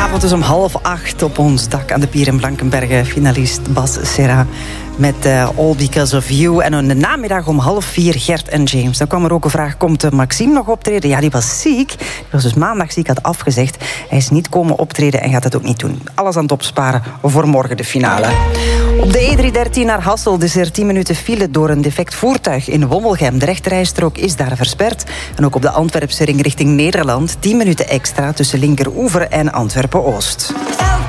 Vanavond dus om 7:30 op ons dak aan de Pier in Blankenberge. Finalist Bas Serra met All Because of You. En in de namiddag om 3:30 Gert en James. Dan kwam er ook een vraag, komt Maxime nog optreden? Ja, die was ziek. Die was dus maandag ziek, had afgezegd. Hij is niet komen optreden en gaat het ook niet doen. Alles aan het opsparen voor morgen de finale. Op de E313 naar Hasselt is er 10 minuten file door een defect voertuig in Wommelgem. De rechterrijstrook is daar versperd. En ook op de Antwerpse ring richting Nederland 10 minuten extra tussen Linkeroever en Antwerpen-Oost.